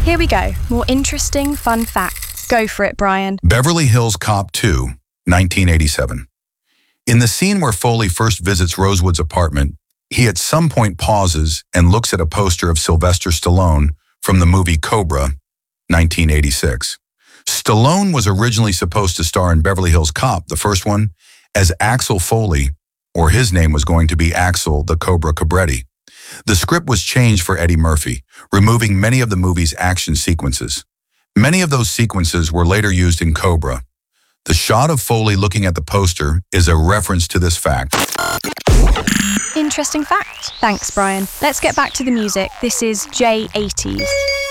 Here we go. More interesting, fun facts. Go for it, Brian. Beverly Hills Cop 2, 1987. In the scene where Foley first visits Rosewood's apartment, he at some point pauses and looks at a poster of Sylvester Stallone from the movie Cobra, 1986. Stallone was originally supposed to star in Beverly Hills Cop, the first one, as Axel Foley, or his name was going to be Axel the Cobra Cabretti. The script was changed for Eddie Murphy, removing many of the movie's action sequences. Many of those sequences were later used in Cobra. The shot of Foley looking at the poster is a reference to this fact. Interesting fact. Thanks, Brian. Let's get back to the music. This is J80s.